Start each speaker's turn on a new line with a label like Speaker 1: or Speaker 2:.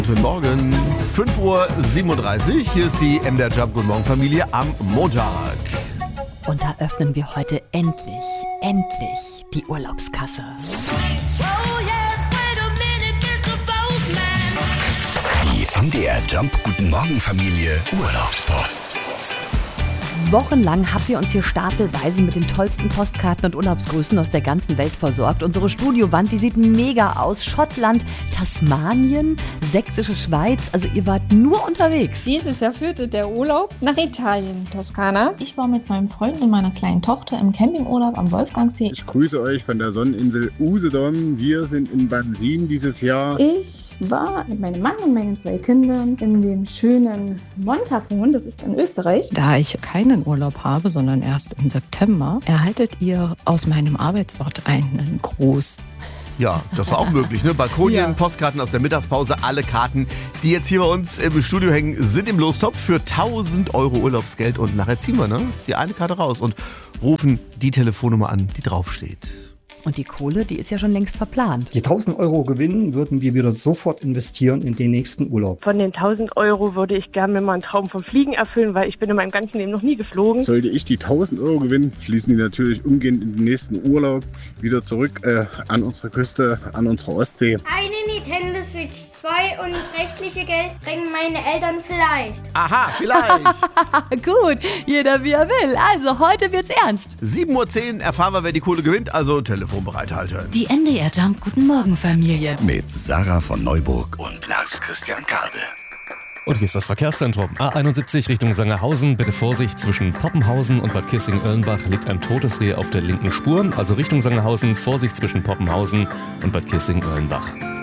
Speaker 1: Guten Morgen, 5:37 Uhr, hier ist die MDR Jump Guten Morgen Familie am Montag.
Speaker 2: Und da öffnen wir heute endlich die Urlaubskasse.
Speaker 3: Die MDR Jump Guten Morgen Familie Urlaubspost.
Speaker 2: Wochenlang habt ihr uns hier stapelweise mit den tollsten Postkarten und Urlaubsgrüßen aus der ganzen Welt versorgt. Unsere Studiowand, die sieht mega aus. Schottland, Tasmanien, Sächsische Schweiz. Also ihr wart nur unterwegs.
Speaker 4: Dieses Jahr führte der Urlaub nach Italien, Toskana.
Speaker 5: Ich war mit meinem Freund und meiner kleinen Tochter im Campingurlaub am Wolfgangsee.
Speaker 6: Ich grüße euch von der Sonneninsel Usedom. Wir sind in Bansin dieses Jahr.
Speaker 7: Ich war mit meinem Mann und meinen 2 Kindern in dem schönen Montafon, das ist in Österreich.
Speaker 8: Da ich keinen Urlaub habe, sondern erst im September, erhaltet ihr aus meinem Arbeitsort einen Gruß.
Speaker 1: Ja, das war auch möglich, ne? Balkonien,
Speaker 2: Ja.
Speaker 1: Postkarten aus der Mittagspause, alle Karten, die jetzt hier bei uns im Studio hängen, sind im Lostopf für 1.000 Euro Urlaubsgeld. Und nachher ziehen wir, ne, die eine Karte raus und rufen die Telefonnummer an, die draufsteht.
Speaker 2: Und die Kohle, die ist ja schon längst verplant.
Speaker 9: Die 1.000 Euro Gewinn würden wir wieder sofort investieren in den nächsten Urlaub.
Speaker 10: Von den 1.000 Euro würde ich gerne mir mal einen Traum vom Fliegen erfüllen, weil ich bin in meinem ganzen Leben noch nie geflogen.
Speaker 6: Sollte ich die 1.000 Euro gewinnen, fließen die natürlich umgehend in den nächsten Urlaub wieder zurück an unsere Küste, an unsere Ostsee.
Speaker 11: Eine Nintendo Switch 2 und das restliche Geld bringen meine Eltern vielleicht.
Speaker 1: Aha, vielleicht.
Speaker 2: Gut, jeder wie er will. Also heute wird's ernst.
Speaker 1: 7:10 Uhr erfahren wir, wer die Kohle gewinnt, also Telefon bereithalten.
Speaker 3: Die MDR Jump Guten Morgen Familie mit Sarah von Neuburg und Lars Christian Karde.
Speaker 12: Und hier ist das Verkehrszentrum. A71 Richtung Sangerhausen. Bitte Vorsicht, zwischen Poppenhausen und Bad Kissing-Oellenbach liegt ein totes Reh auf der linken Spur. Also Richtung Sangerhausen, Vorsicht zwischen Poppenhausen und Bad Kissing-Oellenbach.